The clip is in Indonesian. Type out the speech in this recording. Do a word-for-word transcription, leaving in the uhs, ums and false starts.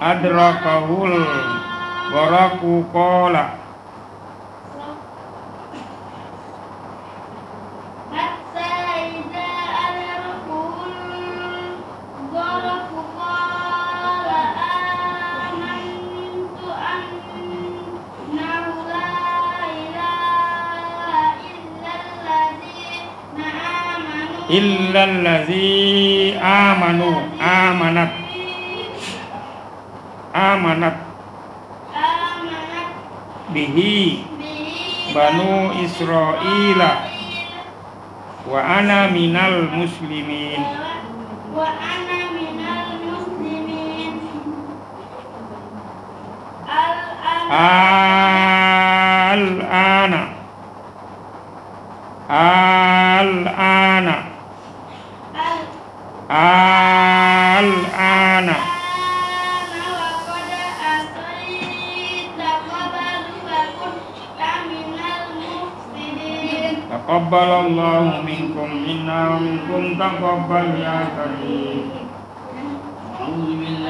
adrakahul gharaqu qala illal ladzi amanu amanat amanat bihi banu Israila wa ana minal muslimin wa ana minal muslimin al-ana al-ana al-ana taqabbalallahu minkum inna minkum taqabbal ya karim.